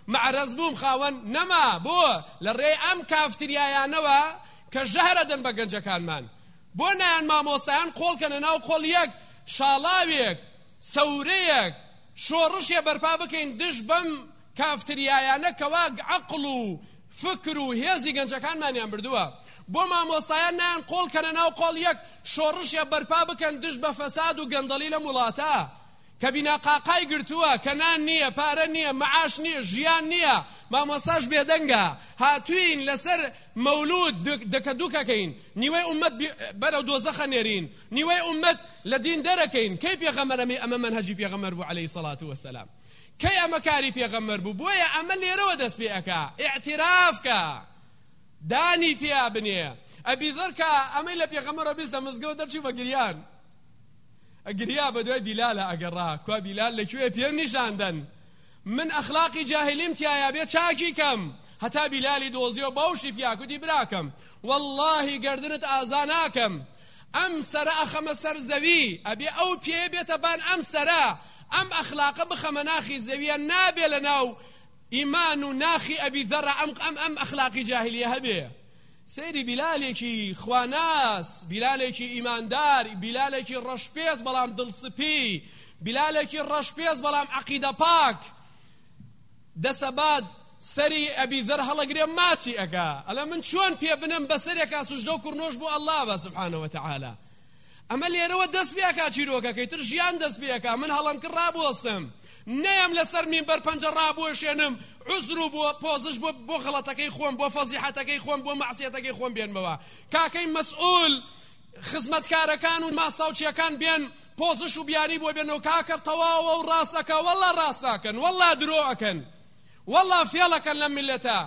معرز بووم خاوەن نەما بۆ لە ڕێی ئەم کافتریایانەوە کە ژەهرە دەن بە گەنجەکانمان بۆ نایان مامۆستایان قۆڵکەنە ناو قۆڵ یەک شاڵاوێک سەورەیەک شۆڕشێ بەرپا بکەین دش بەم کافتریایانە کەوا عەقڵ و فکر و هێزی گەنجەکانمانیان بردووە بۆ مامۆستایان نایان قۆڵکەنە ناو قۆڵ یەک شۆڕشێ بەرپا بکەن دش بە فەساد و گەندەڵی لە وڵاتە کە بیناقاقای گرتووە کە نان نییە پارە نییە مەعاش نییە ژیان نییە مامۆستاش بێدەنگە هاتوین لەسەر مەولود دەکە دووکەکەین نیوەی ئومەت بەرەو دۆزەخە نێرین نیوەی ئومەت لە دین دەرەکەین کەی پێغەمبەرەمی ئەمە مەنهەجی پێغەمبەر بوو عەلەیهی سەڵات وەسەلام کەی ئەمە کاری پێغەمبەر بوو بۆیە ئەمە لێرەوە دەست پێ ئەکا ئیعتیرافکە دانی پێیا بنێ ئەبیذەر کە ئەمەی لە پێغەمبەرەوە بیست لە مزگەوت دەرچوو بە گریان ئەگریا بە دوای بیلالە ئەگەڕا کوا بیلال لەکوێ پێم نیشاندن من ئەخلاقی جاهلیم تایە بێ چاکی کەم هەتا بیلالی دۆزیەوە باوشی پیاکوتی براکەم واللهی گەردنت ئازا ناکەم ئەم سەرە ئەخەمە سەر زەوی ئەبێ ئەو پێ بێتە بان ئەم سەرە ئەم ئەخلاقە بخەمە ناخی زەویە نابێ لە ناو ئیمان و ناخی ئەبی ذەرە ئەم ئەخلاقی جاهلیە هەبێ سەیری بیلالێکی خواناس بیلالێکی ئیماندار بیلالێکی ڕەشپێز بەڵام دڵسپی بیلالێکی ڕەشپێز بەڵام عەقیدە پاک دەسەبات سەری ئەبی ذەر هەڵەگرێ ماچی ئەکا ئەڵێ من چۆن پێ بنم بەسەرێکا سوژدە و کوڕنۆش بۆ ئەڵڵا بە سوبحانەوە وتەعالا ئەمە لێرەوە دەست پێ ئەکا چیرۆکەکەی تر ژیان دەست پێ ئەکا من هەڵم کرد ڕابوەستم نەیەم لەسەر مینبەر پەنجە ڕابوەشێنم عذر و بۆ پۆزش بۆ غەڵەتەکەی خۆم بۆ فەزیحەتەکەی خۆم بۆ مەعسیەتەکەی خۆم بێنمەوە کاکەی مەسئول خزمەتکارەکان و ماساوچیەکان بێن پۆزش و بیانی بۆ بێنەوە کاکە تەواوە و ڕاستەکە وەڵا ڕاست ناکەن وەڵا درۆ ئەکەن وەڵا فێڵەکەن لەم میلەتە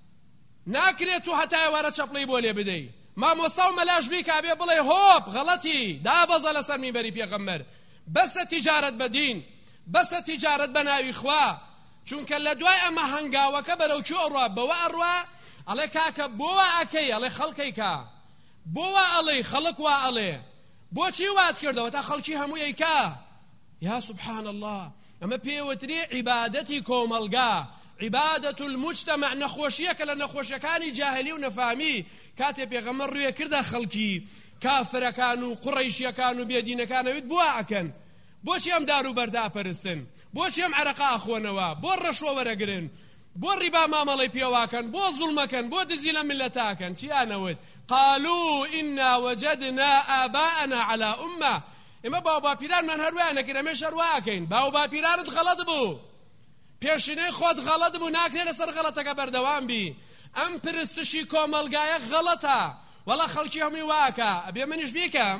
ناکرێت و هەتای وەرە چەپڵی بۆ لێ بدەی مامۆستا و مەلاشبی کابێ بڵێ هۆپ غەڵەتی دابەزە لەسەر مینبەری پێغەمبەر بەسە تیجارەت بە دین بەسە تیجارەت بە ناوی خوا چونکە لە دوای ئەمە هەنگاوەکە بەرەو چۆ ئەڕوا بەوە ئەڕوا ئەڵێ کاکە بۆوە ئەکەی ئەڵێ خەڵکەی کا بۆوە ئەڵێ خەڵک وا ئەڵێ بۆچی وات کردەوە تا خەڵکی هەموو ئەیکا یا سبحان الله ئەمە پێوتری عیبادەتی کۆمەلگا عیبادەت المجتمع نەخۆشیەکە لە نەخۆشیەکانی جاهلی و نەفامی کاتێ پێغەمبەر ڕوویە کردە خەڵکی کافرەکان و قوڕەیشیەکان و بێدینەکانەوێت بووە ئەکەن بۆچی ئەم دار و بەردا پەرستن بۆچی ئەم عەرەقا ئەخۆنەوە بۆ ڕەشوە وەرەگرن بۆ ڕیبا مامەڵەی پێواکەن بۆ زوڵمەکەن بۆ دزی لە میلەتاکەن چیانەوت قالوا إنا وجدنا آباءنا على أمة ئێمە باو باپیرانمان هەروایانە کرد ئەمێش هەرواکەین باو باپیرانت غەڵەت بوو پێشینەی خۆت غەڵەت بوو ناکرێت لەسەر غەڵەتەکە بەردەوام بی ئەم پرستشی کۆمەلگایە غەڵەتە وەڵا خەڵکی هەمووی واکە ئەبێ منیش بیکەم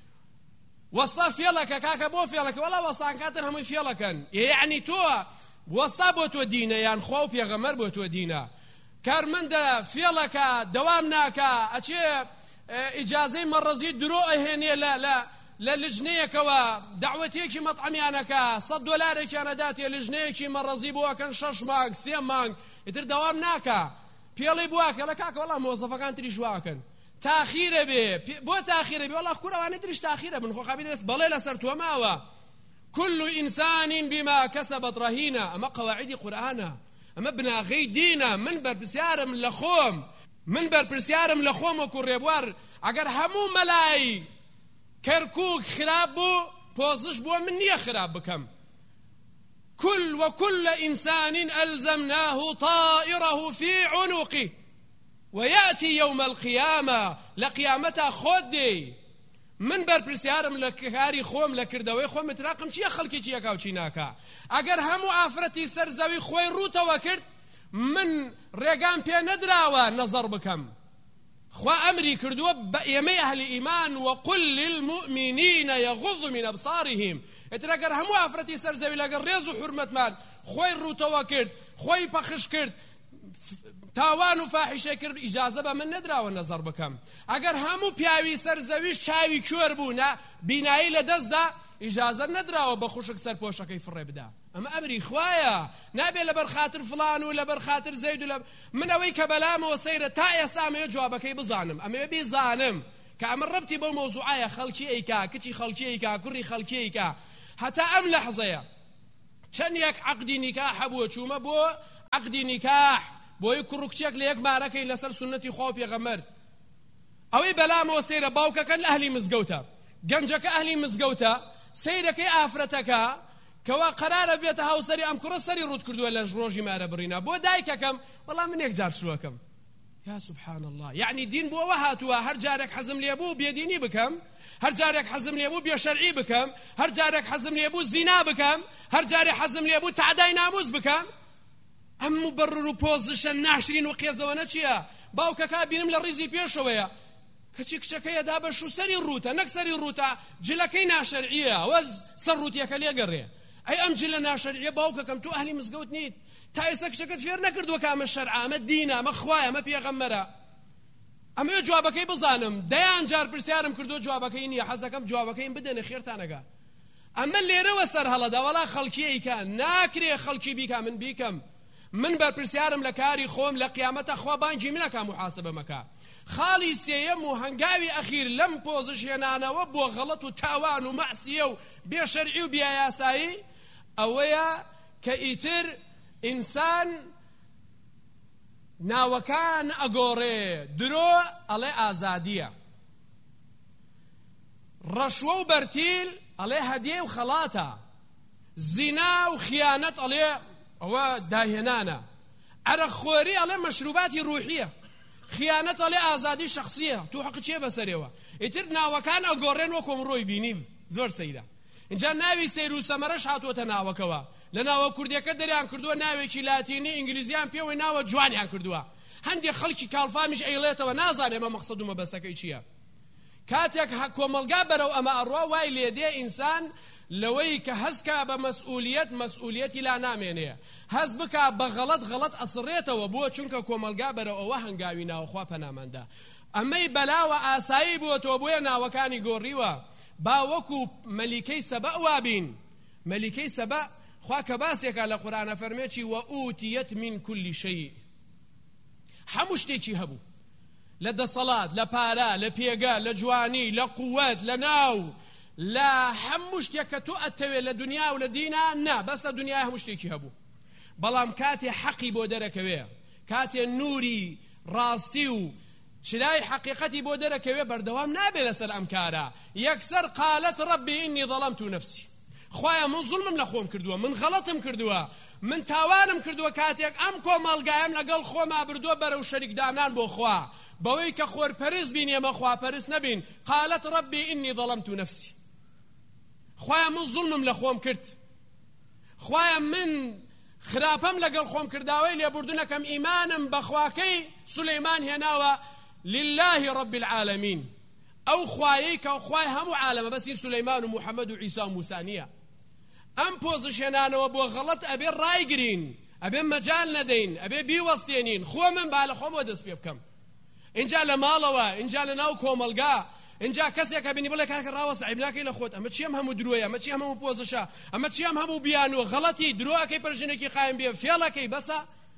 وەستا فێڵەکە کاکە بۆ فێڵەکە وەڵا وەستانکاتن هەمووی فێڵەکەن یعنی تۆ وەستا بۆ تۆ دینە یان خوا و پێغەمبەر بۆ تۆ دینە کارمەندە فێڵەکە دەوام ناکە ئەچێ ئیجازەی مەڕەزی درۆ ئەهێنێ لە لجنەیەکەوە داوەتێکی مەطعەمیانەکە $100 ئەداتێ لجنەیەکی مەڕەزی بۆەکەن 6 مانگ 3 مانگ ئیتر دەوام ناکە پێڵی بواکە لە کاکە وەڵا مۆزەفەکان تریش واکەن تاخیرە بێ بۆ تاخیرە بێ وەڵا کوڕەوانەی تریش تاخیرە بن خۆ خابیر دەست بەڵێ لەسەر تۆ ماوە كل إنسان بما كسبت رهينة أما قواعد قرآن أما بناغي دينا من برپرسیارم لخوم من برپرسیارم لخوم و کوڕێبوار ئەگەر هەموو مەلای کەرکووک خراب بوو پۆزش بووە من نییە خراب بکەم وكل إنسان ألزمناه طائره في عنقه ويأتي يوم القيامة لقيامتها خودي من برپرسیارم لە کاری خۆم لە کردەوەی خۆم تراقم چییە خەڵکی چیەکا و چی ناکە ئەگەر هەموو ئافرەتی سەر زەوی خۆی ڕووتەوە کرد من ڕێگام پێ نەدراوە نەزەر بکەم خوا ئەمری کردووە بە ئێمەی ئەهلی ئیمان وقل للمؤمنین یغضوا من أبصارهم ئیتر ئەگەر هەموو ئافرەتی سەر زەوی لەگەڵ ڕێز و حورمەتمان خۆی ڕووتەوە کرد خۆی پەخش کرد تاوان و فاحیشە کرد ئیجازە بە من نەدراوە نەزەر بکەم ئەگەر هەموو پیاوی سەر زەویش چاوی کوێر بوو بینایی لە دەستدا ئیجازە نەدراوە بە خوشک سەر پۆشەکەی فڕێ بدا ئەمە ئەمری خوایە نابێت لەبەر خاتر فڵان و لەبەر خاتر زەید و من ئەوەی کە بەلامەوە سەیرە تا ئێستا ئەمەوێ جوابەکەی بزانم ئەمەوێ بیزانم کە ئەمە ڕەبتی بەو مەوزوعایە خەڵکی ئەیکا کچی خەڵکی ئەیکا کوڕی خەڵکی ئەیکا هەتا ئەم لەحزەیە چەند یەک عەقدی نیکاح هەبووە چوومە بۆ عقدی نیکاح بۆی کوڕ و کچێک لە یەک مارەکەی لەسەر سنەتی خوا و پێغەمبەر ئەوەی بەلامەوە سەیرە باوکەکەن لە ئەهلی مزگەوتە گەنجەکە ئەهلی مزگەوتە سەیرەکەی ئافرەتەکە کەوا قەرارە بێتە هاوسەری ئەم کوڕە سەری ڕوت کردووە لە ڕۆژی مارە بڕینە بۆ دایکەکەم وەڵام من یەک جار شووەکەم یا سبحان الله یعنی دین بۆەوە هاتووە هەر جارێک حەزم لێبوو بێدینی بکەم هەر جارێک حەزم لێبوو بێشەرعی بکەم هەر جارێک حەزم لێبوو زینا بکەم هەر جارێک حەزم لێبوو تعدای ناموس بکەم ئەم مبەرر و پۆزیشن ناشرین و قێزەوەنە چییە باوکەکە بینم لە ڕیزی پێشەوەیە کەچی کچەکەیە دابەش و سەری ڕوتە نەک سەری ڕوتە جلەکەی ناشەرعیە وە سەر ڕوتیەکە لێگەڕێ ئەی ئەم جلە ناشەرعیە باوکەکەم تۆ ئەهلی مزگەوت نیت تا ئێستا کچەکەت فێر نەکردووە کە ئەمە شەرعە ئەمە دینە ئەمە خوایە ئەمە پێغەمبەرە ئەمەوێ جوابەکەی بزانم دەیان جار پرسیارم کردووە جوابەکەی نییە حەزەکەم جوابەکەیم بدەنە خێرتانەگا ئەمە لێرەوە سەر هەڵەدا وەڵا خەڵکیەیکە ناکرێ خەڵکی بیکە من بیکەم من بەرپرسیارم لە کاری خۆم لە قیامەتە خوا بانگی منەکە محاسبە مەکە خاڵی سێیەم و هەنگاوی ئەخیر لەم پۆزیشنانەوە بۆ غەڵەت و تاوان و مەعسیە و بێشەرعی و بیایاسایی ئەوەیە کە ئیتر ئینسان ناوەکان ئەگۆڕێ درۆ ئەڵێ ئازادیە ڕەشوە و بەرتیل ئەڵێ هەدیە و خەڵاتە زینا و خیانەت ئەڵێ ئەوە داهێنانە عەرەقخۆری ئەڵێ مەشروباتی ڕوحیە خیانەت ئەڵێ ئازادی شەخسیە تو حەق چیە بەسەرێوە ئیتر ناوەکان ئەگۆڕێن وەکۆم ڕۆی بینیم زۆر سەیرە اینجا ناوی سەیر و سەمەرەش هاتووەتە ناوەکەوە لە ناوە کوردیەکە دەریان کردووە ناوێکی لاتینی ئینگلیزیان پێوەی ناوە جوانیان کردووە هەندێک خەڵکی کاڵفامیش ئەیڵێتەوە نازانێ ئەمە مەقسەد و مەبەستەکەی چییە کاتێک کۆمەلگا بەرەو ئەمە ئەڕوا وای لێدێ ئینسان لەوەی کە هەزکا بە مەسئولیەتی لا نامێنێ هەز بکا بە غەڵەت ئەسڕێتەوە بۆ چونکە کۆمەلگا بەرەو ئەوە هەنگاوی ناوخوا پەنامەندە ئەمەی بەلاوە ئاسایی بووەتەوە بۆیە ناوەکانی گۆڕیوە با وەکو مەلیکەی سەبە وابین مەلیکەی سەبە خوا کە باسێکە لە قورئانە فەرمێکی وەئوتیەت من کولی شەیء هەموو شتێکی هەبوو لە دەسەڵات لە پارە لە پێگە لە جوانی لە قووەت لە ناو لە هەموو شتێک کە تۆ ئەتەوێت لە دنیا و لە دینە نا بەس لە دنیا هەموو شتێکی هەبوو بەڵام کاتێ حەقی بۆ دەرەکەوێ کاتێ نوری ڕاستی و چرای حقیقەتی بۆ دەرەکەوێ بەردەوام نابێت لەسەر ئەم کارە یەکسەر قالت ربی ئینی ظەڵەمت نەفسی خۆیان من زوڵمم لە خۆم کردووە من غەڵەتم کردووە من تاوانم کردووە کاتێک ئەم کۆمەڵگایم لەگەڵ خۆما بردووە بەرەو شەریکدانان بۆ خوا بەوەی کە خۆرپەرست بین ئێمە خواپەرست نەبین قالت ربی ئینی ظەڵەمت نەفسی خۆیان من زوڵمم لە خۆم کرد خۆیان من خراپەم لەگەڵ خۆم کرداوەی لێبوردنەکەم ئیمانم بەخواکەی سولەیمان هێناوە لله رب العالمين ئەو خوایەی کە خوای هەموو عالەمە بەسی سولەیمان و محەممەد و عیسا و موسا نییە ئەم پۆزیشنانەوە بۆ غەڵەت ئەبێ ڕایگرین ئەبێ مەجال نەدەین ئەبێ بیوەستێنین خۆ من با لە خۆمەوە دەست پێ بکەم اینجا لە ماڵەوە اینجا لە ناو کۆمەلگا اینجا کەسێکە بینی بڵێ کاکە ڕاوە سەعیب ناکەی لە خۆت ئەمە چیم هەموو درۆیە ئەمە چیم هەموو پۆزشە ئەمە چیم هەموو بیانوە غەڵەتی درۆەکەی پەرژینێکی قایم بێ فێڵەکەی بەسە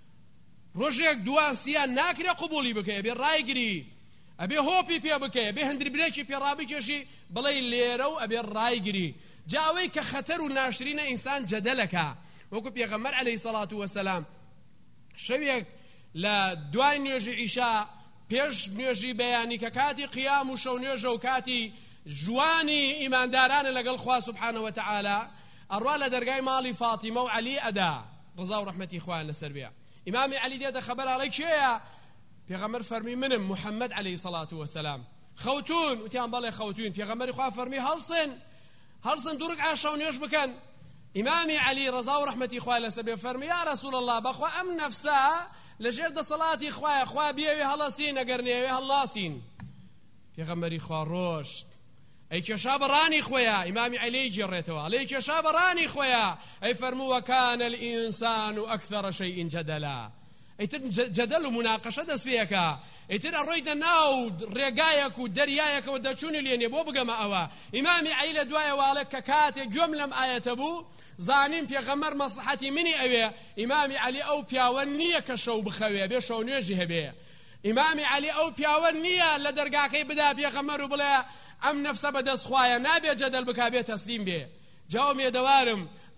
ڕۆژێک دوان سیان ناکرێ قبولی بکەی ئەبێ ڕایگری ئەبێ هۆپی پێ بکەی ئەبێ هەندری برێکی پێڕابکێشی بڵێ لێرە و ئەبێ ڕایگری جاوەی کە خەتەر و ناشرینە ئینسان جەدەلەکە وەکو پێغەمبەر عەلەیهی سەڵات وەسەلام شەوێک لە دوای نوێژی عیشا پێش نوێژی بەیانی کە کاتی قیام و شەو نوێژە و کاتی جوانی ئیماندارانە لەگەڵ خوا سوبحانەوە وتەعالا ئەڕوا لە دەرگای ماڵی فاتیمە و عەلی ئەدا ڕزا و ڕەحمەتی خوایان لەسەر بێ ئیمامی عەلی دێتە خەبەر ئەڵێ کێیە پێغەمبەر فەرمی منم محەممەد عەلەیهی سەڵات وەسەلام خەوتون وتیان بەڵێ خەوتون پێغەمبەری خوا فەرمی هەڵسن دوو ڕەکعات شەو نوێژ بکەن ئیمامی عەلی ڕزا و ڕەحمەتی خوای لەسەر بێ فەرمی یا ڕەسوول الله بەخوا ئەم نەفسە لەژێر دەسەڵاتی خوایە خوا بیەوێ هەڵەسین ئەگەر نێوێ هەڵاسین پێغەمبەری خوا ڕۆشت ئەی کێشا بەڕانی خۆیە ئیمامی عەلی گێڕێتەوە ئەڵێ کێشا بەڕانی خۆیە ئەی فەرموو وەکانە الئینسان ئەکثەرە شەیئین جەدەلا ئیتر جەدەل و مناقەشە دەست پێیەکە ئیتر ئەڕۆیتە ناو ڕێگایەک و دەریایەکەوە دەچوونی لێنێ بۆ بگەمە ئەوە ئیمامی عەلی لە دوایە واڵێ کە کاتێک گوێم لەم ئایەتە بوو زانیم پێغەمبەر مەسلحەتی منی ئەوێ ئیمامی عەلی ئەو پیاوە نییە کە شەو بخەوێ بێ شەو نوێژی هەبێ ئیمامی عەلی ئەو پیاوە نییە لە دەرگاکەی بدا پێغەمبەر و بڵێ ئەم نەفسە بەدەست خوایە نابێ جەدەل بکا بێ تەسلیم بێ جاوم ێدەوارم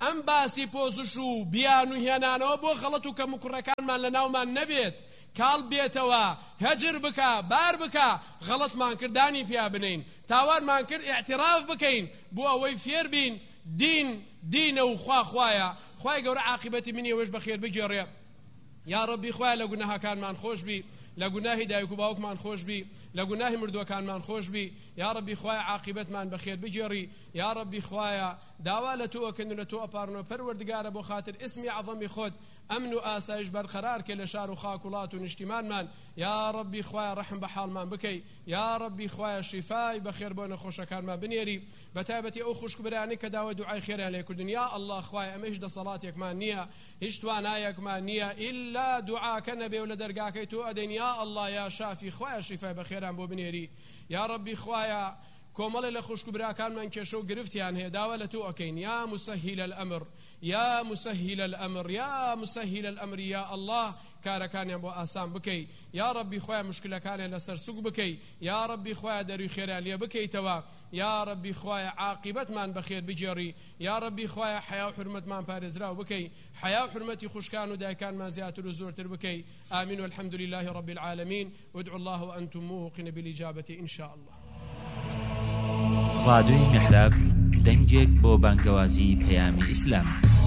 ئەم باسی پۆزش و بیان و هێنانەوە بۆ خەڵەت و کەم و کوڕەکانمان لە ناومان نەبێت کاڵ بێتەوە هەجر بکە بار بکە غەڵەتمان کردانی پیا بنین تاوانمان کرد ئیعتراف بکەین بۆ ئەوەی فێر بین دینە و خوایە خوای گەورە عاقبەتی منی ئەوەش بەخێر بگێڕێ یا ربی خوایە لە گوناهەکانمان خۆش بی لە گوناهی دایک و باوکمان خۆش بی لە گوناهی مردووەکانمان خۆش بی یا ربی خوایە عاقبەتمان بەخێر بگێڕی یا ربی خوایە داوا لە تۆ ئەکەن و لە تۆ ئەپارنەوە پەروەردگارە بۆ خاتر ئیسمی عەظەمی خۆت ئەمن و ئاسایش بەرقەرار کە لە شار و خاک وڵات و نیشتیمانمان یا ربی خوایە ڕەحم بە حاڵمان بکەی یا ربی خوایە شیفای بەخێر بۆ نەخۆشەکانمان بنێری بەتایبەتی ئەو خوشکبرانی کە داوای دوعای خێریان لێ کردن یا ئەڵڵا خوایە ئەمە هیچ دەسەڵاتێکمان نییە هیچ توانایەکمان نییە ئیلا دوعاکە نەبێ و لە دەرگاکەی تۆ ئەدەین یا ئەڵڵا یا شافی خوایە شیفای بەخێران بۆ بنێری یا ربی خوایە کۆمەڵی لە خوشکبراکانمان کێشە و گرفتیان هەیە داوا لە تۆ ئەکەین یا مسهل الأمر یا مسهل الأمر یا مسهل الأمر یا الله کارەکانیان بۆ ئاسان بکەی یا ربی خوایە مشکلەکانیان لەسەر سوک بکەی یا ربی خوایە دەروی خێران لێ بکەیتەوە یا ربی خوایە عاقبەتمان بەخێر بجێڕی یا ربی خوایە حیا و حرمەتمان پارێزراو بکەی حیا و حرمەتی خوشکان و دایکانمان زیاتر و زۆرتر بکەی آمین والحمد لله رب العالمين وادعوا الله وأنتم موقن بالإجابة إن شاء الله. رادیۆی میحراب دەنگێک بۆ بانگەوازی پەیامی ئیسلام.